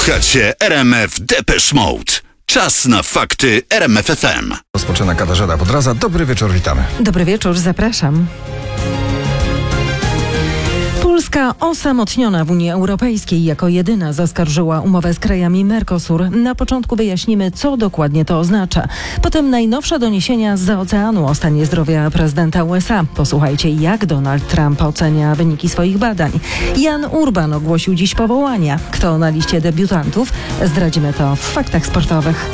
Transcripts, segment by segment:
Słuchacie RMF Depeche Mode. Czas na fakty RMF FM. Rozpoczyna Katarzyna Podraza. Dobry wieczór, witamy. Dobry wieczór, zapraszam. Polska osamotniona w Unii Europejskiej jako jedyna zaskarżyła umowę z krajami Mercosur. Na początku wyjaśnimy, co dokładnie to oznacza. Potem najnowsze doniesienia zza oceanu o stanie zdrowia prezydenta USA. Posłuchajcie, jak Donald Trump ocenia wyniki swoich badań. Jan Urban ogłosił dziś powołania. Kto na liście debiutantów? Zdradzimy to w faktach sportowych.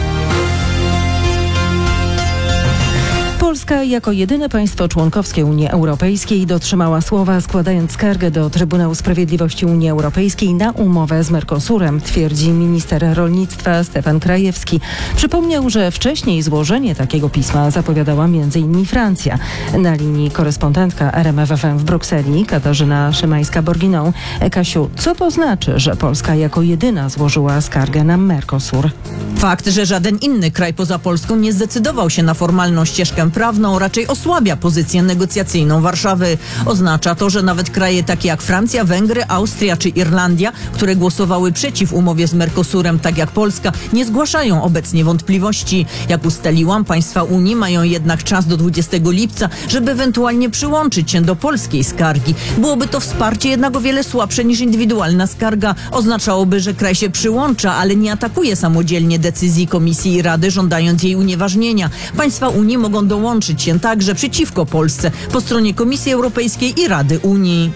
Polska jako jedyne państwo członkowskie Unii Europejskiej dotrzymała słowa, składając skargę do Trybunału Sprawiedliwości Unii Europejskiej na umowę z Mercosurem, twierdzi minister rolnictwa Stefan Krajewski. Przypomniał, że wcześniej złożenie takiego pisma zapowiadała m.in. Francja. Na linii korespondentka RMF FM w Brukseli, Katarzyna Szymańska-Borginą. Kasiu, co to znaczy, że Polska jako jedyna złożyła skargę na Mercosur? Fakt, że żaden inny kraj poza Polską nie zdecydował się na formalną ścieżkę prawną, raczej osłabia pozycję negocjacyjną Warszawy. Oznacza to, że nawet kraje takie jak Francja, Węgry, Austria czy Irlandia, które głosowały przeciw umowie z Mercosurem, tak jak Polska, nie zgłaszają obecnie wątpliwości. Jak ustaliłam, państwa Unii mają jednak czas do 20 lipca, żeby ewentualnie przyłączyć się do polskiej skargi. Byłoby to wsparcie jednak o wiele słabsze niż indywidualna skarga. Oznaczałoby, że kraj się przyłącza, ale nie atakuje samodzielnie decyzji Komisji i Rady, żądając jej unieważnienia. Państwa Unii mogą dołączyć się także przeciwko Polsce po stronie Komisji Europejskiej i Rady Unii.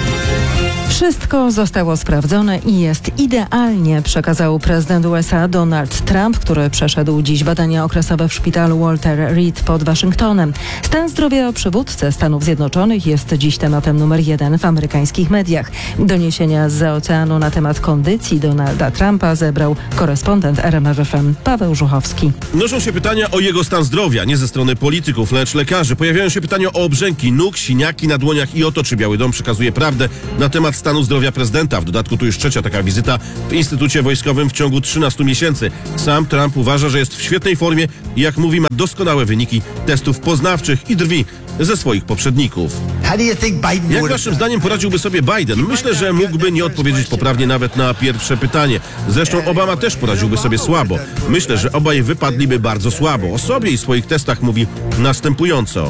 Wszystko zostało sprawdzone i jest idealnie, przekazał prezydent USA Donald Trump, który przeszedł dziś badania okresowe w szpitalu Walter Reed pod Waszyngtonem. Stan zdrowia przywódcy Stanów Zjednoczonych jest dziś tematem numer 1 w amerykańskich mediach. Doniesienia zza oceanu na temat kondycji Donalda Trumpa zebrał korespondent RMF FM Paweł Żuchowski. Mnożą się pytania o jego stan zdrowia, nie ze strony polityków, lecz lekarzy. Pojawiają się pytania o obrzęki nóg, siniaki na dłoniach i o to, czy Biały Dom przekazuje prawdę na temat stanu zdrowia prezydenta. W dodatku tu już trzecia taka wizyta w Instytucie Wojskowym w ciągu 13 miesięcy. Sam Trump uważa, że jest w świetnej formie i jak mówi, ma doskonałe wyniki testów poznawczych i drwi ze swoich poprzedników. Jak waszym zdaniem poradziłby sobie Biden? Myślę, że mógłby nie odpowiedzieć poprawnie nawet na pierwsze pytanie. Zresztą Obama też poradziłby sobie słabo. Myślę, że obaj wypadliby bardzo słabo. O sobie i swoich testach mówi następująco.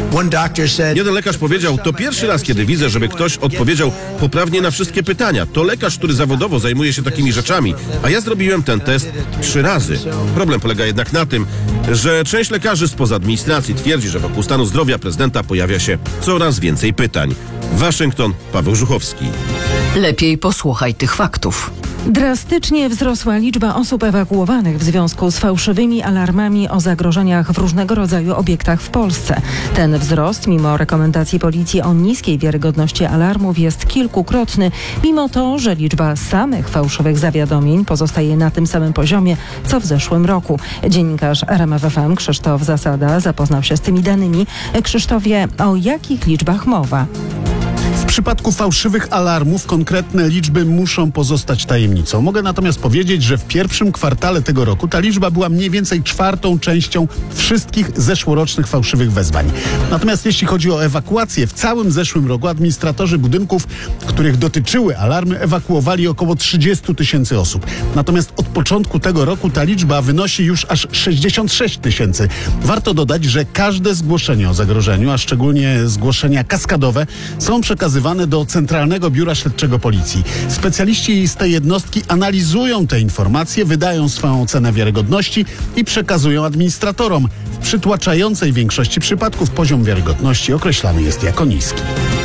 Jeden lekarz powiedział, to pierwszy raz, kiedy widzę, żeby ktoś odpowiedział poprawnie na wszystkie pytania. To lekarz, który zawodowo zajmuje się takimi rzeczami, a ja zrobiłem ten test 3 razy. Problem polega jednak na tym, że część lekarzy spoza administracji twierdzi, że wokół stanu zdrowia prezydenta pojawia się coraz więcej pytań. Waszyngton, Paweł Żuchowski. Lepiej posłuchaj tych faktów. Drastycznie wzrosła liczba osób ewakuowanych w związku z fałszywymi alarmami o zagrożeniach w różnego rodzaju obiektach w Polsce. Ten wzrost, mimo rekomendacji policji o niskiej wiarygodności alarmów, jest kilkukrotny, mimo to, że liczba samych fałszywych zawiadomień pozostaje na tym samym poziomie, co w zeszłym roku. Dziennikarz RMF FM Krzysztof Zasada zapoznał się z tymi danymi. Krzysztofie, o jakich liczbach mowa? W przypadku fałszywych alarmów konkretne liczby muszą pozostać tajemnicą. Mogę natomiast powiedzieć, że w pierwszym kwartale tego roku ta liczba była mniej więcej 1/4 częścią wszystkich zeszłorocznych fałszywych wezwań. Natomiast jeśli chodzi o ewakuację, w całym zeszłym roku administratorzy budynków, których dotyczyły alarmy, ewakuowali około 30 000 osób. Natomiast od początku tego roku ta liczba wynosi już aż 66 000. Warto dodać, że każde zgłoszenie o zagrożeniu, a szczególnie zgłoszenia kaskadowe, są przekazywane do Centralnego Biura Śledczego Policji. Specjaliści z tej jednostki analizują te informacje, wydają swoją ocenę wiarygodności i przekazują administratorom. W przytłaczającej większości przypadków poziom wiarygodności określany jest jako niski.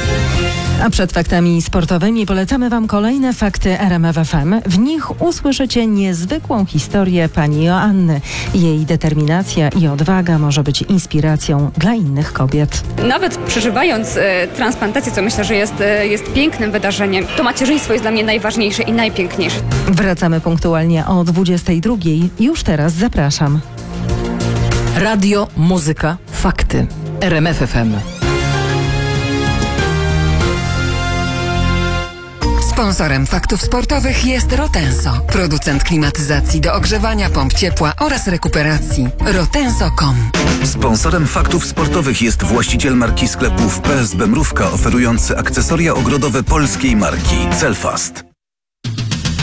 A przed faktami sportowymi polecamy Wam kolejne fakty RMF FM. W nich usłyszycie niezwykłą historię pani Joanny. Jej determinacja i odwaga może być inspiracją dla innych kobiet. Nawet przeżywając transplantację, co myślę, że jest pięknym wydarzeniem, to macierzyństwo jest dla mnie najważniejsze i najpiękniejsze. Wracamy punktualnie o 22:00. Już teraz zapraszam. Radio, muzyka, fakty. RMF FM. Sponsorem faktów sportowych jest Rotenso, producent klimatyzacji do ogrzewania, pomp ciepła oraz rekuperacji. Rotenso.com. Sponsorem faktów sportowych jest właściciel marki sklepów PSB Mrówka, oferujący akcesoria ogrodowe polskiej marki Celfast.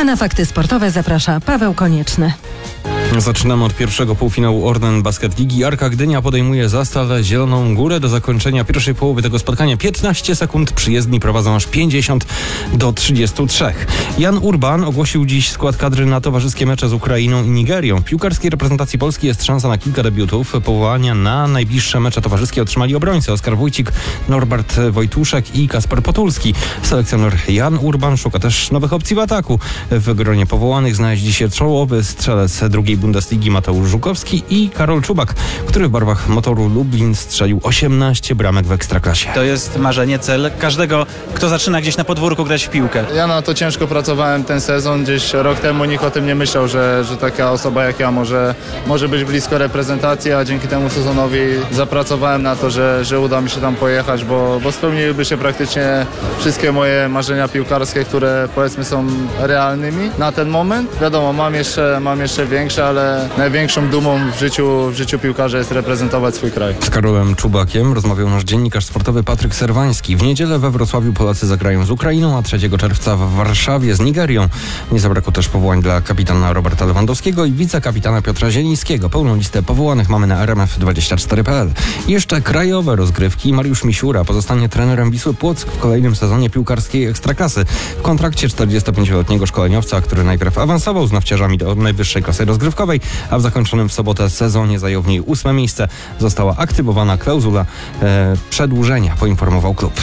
A na fakty sportowe zaprasza Paweł Konieczny. Zaczynamy od pierwszego półfinału Orlen Basket Ligi. Arka Gdynia podejmuje Zastal Zieloną Górę. Do zakończenia pierwszej połowy tego spotkania 15 sekund. Przyjezdni prowadzą aż 50-33. Jan Urban ogłosił dziś skład kadry na towarzyskie mecze z Ukrainą i Nigerią. W piłkarskiej reprezentacji Polski jest szansa na kilka debiutów. Powołania na najbliższe mecze towarzyskie otrzymali obrońcy Oskar Wójcik, Norbert Wojtuszek i Kasper Potulski. Selekcjoner Jan Urban szuka też nowych opcji w ataku. W gronie powołanych znaleźli się czołowy strzelec drugiej Bundesligi Mateusz Żukowski i Karol Czubak, który w barwach Motoru Lublin strzelił 18 bramek w Ekstraklasie. To jest marzenie, cel każdego, kto zaczyna gdzieś na podwórku grać w piłkę. Ja na to ciężko pracowałem ten sezon, gdzieś rok temu nikt o tym nie myślał, że taka osoba jak ja może być blisko reprezentacji, a dzięki temu sezonowi zapracowałem na to, że uda mi się tam pojechać, bo spełniłyby się praktycznie wszystkie moje marzenia piłkarskie, które powiedzmy są realnymi na ten moment. Wiadomo, mam jeszcze większe, ale największą dumą w życiu piłkarza jest reprezentować swój kraj. Z Karolem Czubakiem rozmawiał nasz dziennikarz sportowy Patryk Serwański. W niedzielę we Wrocławiu Polacy zagrają z Ukrainą, a 3 czerwca w Warszawie z Nigerią. Nie zabrakło też powołań dla kapitana Roberta Lewandowskiego i wicekapitana Piotra Zielińskiego. Pełną listę powołanych mamy na rmf24.pl. I jeszcze krajowe rozgrywki. Mariusz Misiura pozostanie trenerem Wisły Płock w kolejnym sezonie piłkarskiej Ekstraklasy. W kontrakcie 45-letniego szkoleniowca, który najpierw awansował z nawciarzami do najwyższej klasy rozgrywkowej, a w zakończonym w sobotę sezonie zajął w niej 8. miejsce. Została aktywowana klauzula przedłużenia, poinformował klub.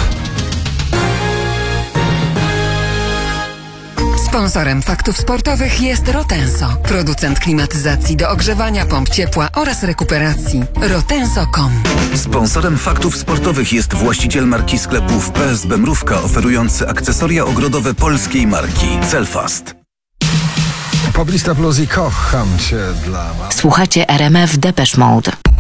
Sponsorem faktów sportowych jest Rotenso, producent klimatyzacji do ogrzewania, pomp ciepła oraz rekuperacji. Rotenso.com. Sponsorem faktów sportowych jest właściciel marki sklepów PSB Mrówka, oferujący akcesoria ogrodowe polskiej marki Celfast. Poblista Plus i Kocham Cię dla Was. Słuchacie RMF Depeche Mode.